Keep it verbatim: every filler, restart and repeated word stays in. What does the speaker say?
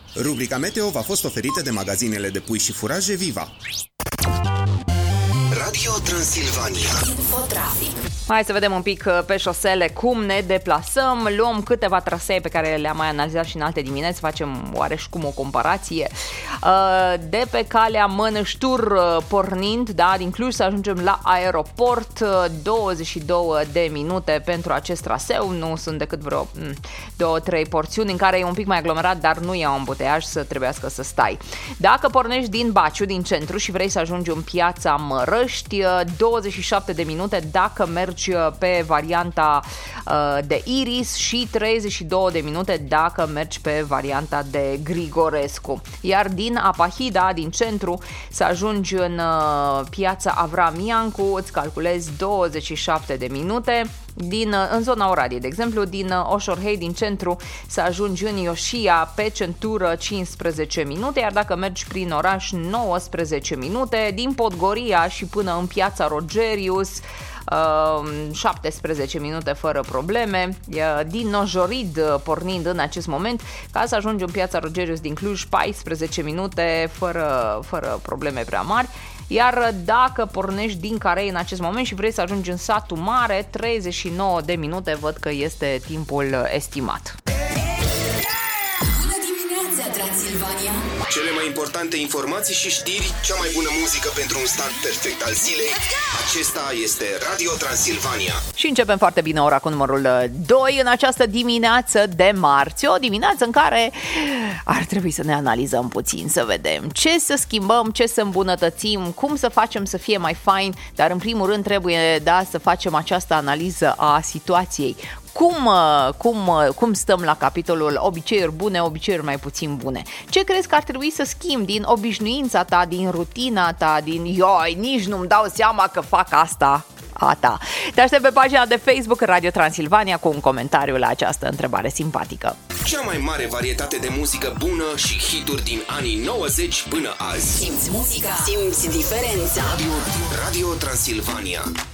Rubrica Meteo v-a fost oferită de magazinele de pui și furaje Viva. Radio Transilvania. Infotrafic. Hai să vedem un pic pe șosele cum ne deplasăm. Luăm câteva trasee pe care le-am mai analizat și în alte dimineți. Facem oareșcum o comparație. De pe calea Mănăștur pornind, da, din Cluj să ajungem la aeroport, douăzeci și două de minute pentru acest traseu. Nu sunt decât vreo două trei porțiuni în care e un pic mai aglomerat, dar nu e un ambuteiaj să trebuiască să stai. Dacă pornești din Baciu, din centru, și vrei să ajungi în Piața Mărăști, douăzeci și șapte de minute dacă mergi pe varianta de Iris și treizeci și două de minute dacă mergi pe varianta de Grigorescu. Iar din Apahida, din centru, să ajungi în Piața Avram Iancu, îți calculezi douăzeci și șapte de minute. Din, în zona Oradiei, de exemplu, din Oșorhei, din centru, să ajungi în Ioșia pe centură cincisprezece minute, iar dacă mergi prin oraș nouăsprezece minute, din Podgoria și până în Piața Rogerius șaptesprezece minute fără probleme. Din Nojorid pornind în acest moment, ca să ajungi în Piața Rogerius din Cluj, paisprezece minute fără, fără probleme prea mari. Iar dacă pornești din Carei în acest moment și vrei să ajungi în Satul Mare, treizeci și nouă de minute văd că este timpul estimat. Bună dimineața, Transilvania! Cele mai importante informații și știri, cea mai bună muzică pentru un start perfect al zilei. Acesta este Radio Transilvania. Și începem foarte bine ora cu numărul doi în această dimineață de marți. O dimineață în care ar trebui să ne analizăm puțin, să vedem ce să schimbăm, ce să îmbunătățim, cum să facem să fie mai fain, dar în primul rând trebuie, da, să facem această analiză a situației. Cum, cum, cum stăm la capitolul obiceiuri bune, obiceiuri mai puțin bune? Ce crezi că ar trebui să schimbi din obișnuința ta, din rutina ta, din ioi, nici nu-mi dau seama că fac asta a ta? Te aștept pe pagina de Facebook Radio Transilvania cu un comentariu la această întrebare simpatică. Cea mai mare varietate de muzică bună și hituri din anii nouăzeci până azi. Simți muzica, simți diferența. Radio, Radio Transilvania.